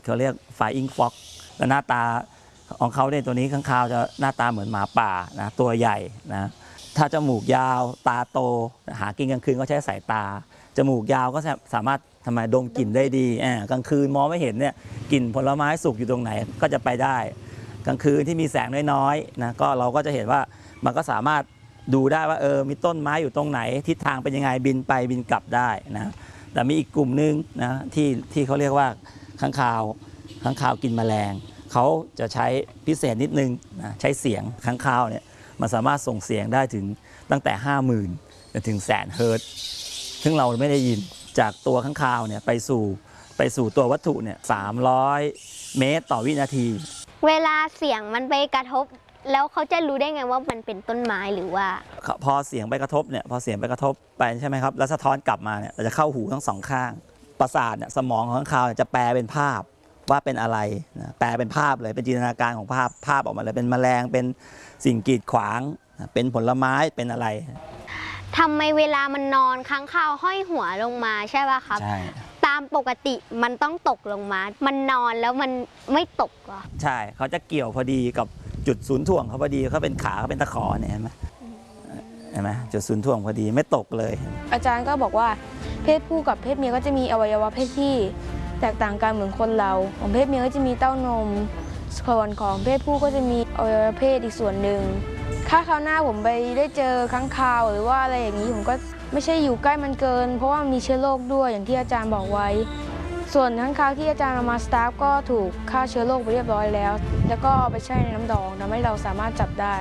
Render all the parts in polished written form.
เขาเรียก Flying Fox และหน้าตาของเขาเนี่ยตัวนี้ข้างคาวจะหน้าตาเหมือนหมาป่านะตัวใหญ่นะถ้าจมูกยาวตาโตหากินกลางคืนก็ใช้สายตาจมูกยาวก็สามารถทำไมดมกลิ่นได้ดีกลางคืนมองไม่เห็นเนี่ยกลิ่นผลไม้สุกอยู่ตรงไหนก็จะไปได้กลางคืนที่มีแสงน้อยๆนะก็เราก็จะเห็นว่ามันก็สามารถดูได้ว่ามีต้นไม้อยู่ตรงไหนทิศทางเป็นยังไงบินไปบินกลับได้นะแต่มีอีกกลุ่มนึงนะที่เขาเรียกว่าค้างคาวกินแมลงเขาจะใช้พิเศษนิดนึงนะใช้เสียงค้างคาวเนี่ยมันสามารถส่งเสียงได้ถึงตั้งแต่ 50,000 จนถึง100,000 เฮิรตซ์ซึ่งเราไม่ได้ยินจากตัวค้างคาวเนี่ยไปสู่ตัววัตถุเนี่ย300 เมตรต่อวินาทีเวลาเสียงมันไปกระทบแล้วเขาจะรู้ได้ไงว่ามันเป็นต้นไม้หรือว่าพอเสียงไปกระทบไปใช่ไหมครับแล้วสะท้อนกลับมาเนี่ยจะเข้าหูทั้งสองข้างประสาทเนี่ยสมองของค้างคาวจะแปลเป็นภาพว่าเป็นอะไรนะแปลเป็นภาพเลยเป็นจินตนาการของภาพออกมาเลยเป็นแมลงเป็นสิ่งกีดขวางเป็นผลไม้เป็นอะไรทำไมเวลามันนอนค้างคาวห้อยหัวลงมาใช่ป่ะครับใช่ตามปกติมันต้องตกลงมามันนอนแล้วมันไม่ตกเหรอใช่เขาจะเกี่ยวพอดีกับจุดศูนย์ถ่วงเขาพอดีเขาเป็นขาเขาเป็นตะขอเนี่ยเห็นไหมจุดศูนย์ถ่วงพอดีไม่ตกเลยอาจารย์ก็บอกว่าเพศผู้กับเพศเมียก็จะมีอวัยวะเพศที่แตกต่างกันเหมือนคนเราของเพศเมียก็จะมีเต้านมส่วนของเพศผู้ก็จะมีอวัยวะเพศอีกส่วนหนึ่งถ้าคราวหน้าผมไปได้เจอค้างคาวหรือว่าอะไรอย่างนี้ผมก็ไม่ใช่อยู่ใกล้มันเกินเพราะว่ามีเชื้อโรคด้วยอย่างที่อาจารย์บอกไว้ส่วนค้างคาวที่อาจารย์เอามาสตาร์ฟก็ถูกฆ่าเชื้อโรคไปเรียบร้อยแล้วก็ไปแช่ในน้ำดองทำให้เราสามารถจับได้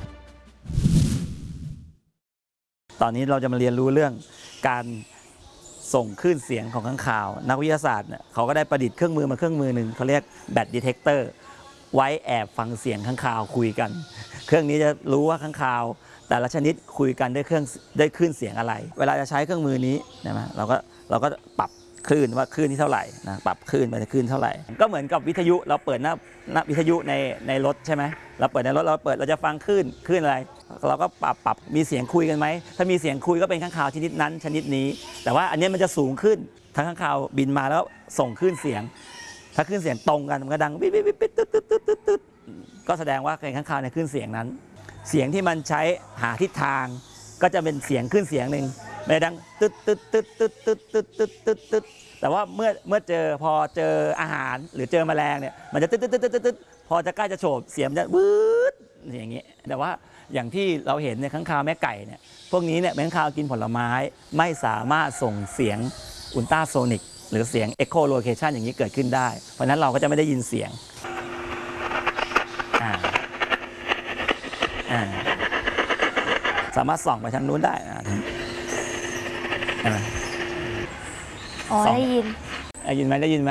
ตอนนี้เราจะมาเรียนรู้เรื่องการส่งคลื่นเสียงของค้างคาวนักวิทยาศาสตร์เนี่ยเขาก็ได้ประดิษฐ์เครื่องมือมาเครื่องมือหนึ่งเขาเรียกแบตดีเทคเตอร์ไว้แอบฟังเสียงค้างคาวคุยกันเครื่องนี้จะรู้ว่าค้างคาวแต่ละชนิดคุยกันด้วยคลื่นเสียงอะไรเวลาจะใช้เครื่องมือนี้นะเราก็ปรับคลื่นว่าคลื่นที่เท่าไหร่นะปรับคลื่นไปคลื่นเท่าไหร่ก็เหมือนกับวิทยุเราเปิดหน้าวิทยุในรถใช่ไหมเราเปิดในรถเราจะฟังคลื่นอะไรเราก็ปรับมีเสียงคุยกันไหมถ้ามีเสียงคุยก็เป็นค้างคาวชนิดนั้นชนิดนี้แต่ว่าอันนี้มันจะสูงขึ้นทั้งค้างคาวบินมาแล้วส่งคลื่นเสียงถ้าคลื่นเสียงตรงกันมันก็ดังวิบวิบวิบตึ๊ดตึ๊ดตึ๊ดตึ๊ดก็แสดงว่าเป็นค้างคาวในคลื่นเสียงนั้นเสียงที่มันใช้หาทิศทางก็จะเป็นเสียงคลื่นเสียงหนึ่งไม่ดังตึ๊ดตึ๊ดตึ๊ดตึ๊ดตึ๊ดตึ๊ดตึ๊ดตึ๊ดตึ๊ดแต่ว่าเมื่อพอเจออาหารหรือเจอแมลงเนี่ยมันจะตึ๊ดตึ๊ดตึ๊ดตึ๊ดพอจะใกล้จะโฉบเสียงจะวืดอย่างนี้แต่ว่าอย่างที่เราเห็นในค้างคาวแม่ไก่เนี่ยพวกนี้เนี่ยค้างคาวกินผลไม้ไม่สามารถส่งเสียงอุลตราโซนิกหรือเสียงเอ็กโคโลเคชันอย่างนี้เกิดขึ้นได้เพราะฉะนั้นเราก็จะไม่ได้ยินเสียงสามารถส่องไปทางนู้นได้อ๋อได้ยินได้ยินไหม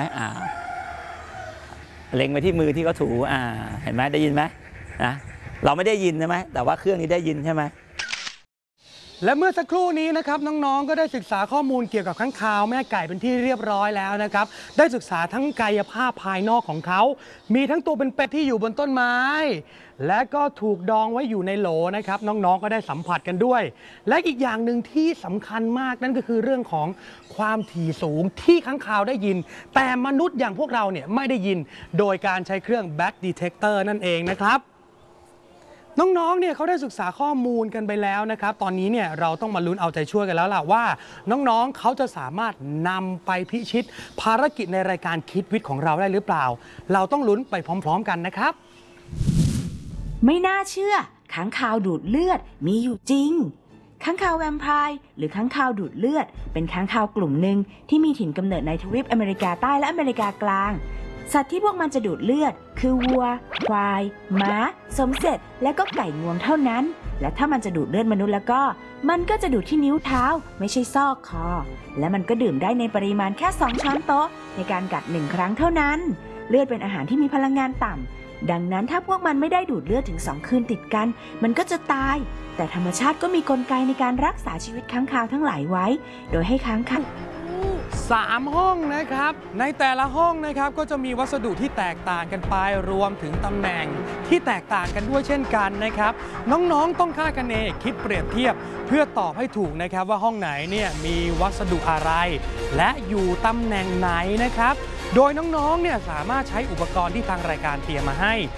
เล็งไปที่มือที่เขาถูเห็นไหมได้ยินไหมนะเราไม่ได้ยินใช่ไหมแต่ว่าเครื่องนี้ได้ยินใช่ไหมและเมื่อสักครู่นี้นะครับน้องๆก็ได้ศึกษาข้อมูลเกี่ยวกับค้างคาวแม่ไก่เป็นที่เรียบร้อยแล้วนะครับได้ศึกษาทั้งกายภาพภายนอกของเขามีทั้งตัวเป็นเป็ดที่อยู่บนต้นไม้และก็ถูกดองไว้อยู่ในโหลนะครับน้องๆก็ได้สัมผัสกันด้วยและอีกอย่างหนึ่งที่สำคัญมากนั่นก็คือเรื่องของความถี่สูงที่ค้างคาวได้ยินแต่มนุษย์อย่างพวกเราเนี่ยไม่ได้ยินโดยการใช้เครื่อง Back Detector นั่นเองนะครับน้องๆเนี่ยเขาได้ศึกษาข้อมูลกันไปแล้วนะครับตอนนี้เนี่ยเราต้องมาลุ้นเอาใจช่วยกันแล้วล่ะว่าน้องๆเขาจะสามารถนำไปพิชิตภารกิจในรายการคิดวิทย์ของเราได้หรือเปล่าเราต้องลุ้นไปพร้อมๆกันนะครับไม่น่าเชื่อค้างคาวดูดเลือดมีอยู่จริงค้างคาวแวมไพร์หรือค้างคาวดูดเลือดเป็นค้างคาวกลุ่มหนึ่งที่มีถิ่นกำเนิดในทวีปอเมริกาใต้และอเมริกากลางสัตว์ที่พวกมันจะดูดเลือดคือวัวควายม้าสมเสร็จและก็ไก่งวงเท่านั้นและถ้ามันจะดูดเลือดมนุษย์แล้วก็มันก็จะดูดที่นิ้วเท้าไม่ใช่ซอกคอและมันก็ดื่มได้ในปริมาณแค่2 ช้อนโต๊ะในการกัด1 ครั้งเท่านั้นเลือดเป็นอาหารที่มีพลังงานต่ำดังนั้นถ้าพวกมันไม่ได้ดูดเลือดถึง2 คืนติดกันมันก็จะตายแต่ธรรมชาติก็มีกลไกในการรักษาชีวิตค้างคาวทั้งหลายไว้โดยให้ค้างคาว 3 ห้องนะครับในแต่ละห้องนะครับก็จะมีวัสดุที่แตกต่างกันไปรวมถึงตำแหน่งที่แตกต่างกันด้วยเช่นกันนะครับน้องๆต้องคาดคะเนคิดเปรียบเทียบเพื่อตอบให้ถูกนะครับว่าห้องไหนเนี่ยมีวัสดุอะไรและอยู่ตำแหน่งไหนนะครับโดยน้องๆเนี่ยสามารถใช้อุปกรณ์ที่ทางรายการเตรียมมาให้